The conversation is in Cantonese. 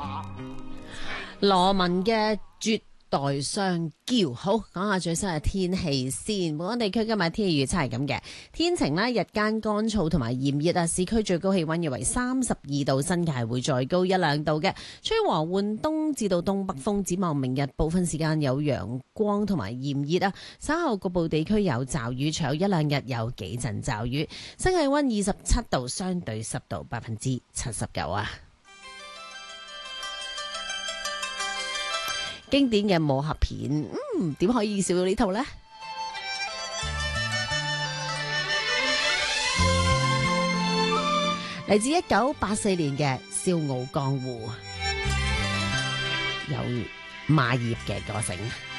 羅文嘅絕代雙驕。好，講下最新嘅天氣先。本港地區今日天氣預測係咁嘅，天晴啦，日間乾燥同埋炎熱啊，市區最高氣溫約為32度，新界會再高1-2度嘅，吹和緩東至到東北風。展望明日部分時間有陽光同埋炎熱啊，稍後局部地區有驟雨，隨後1-2日有幾陣驟雨。新氣溫27度，相對濕度79%啊。經典嘅武俠片，點可以少到呢套呢？嚟自1984年嘅《笑傲江湖》，有馬業嘅歌聲。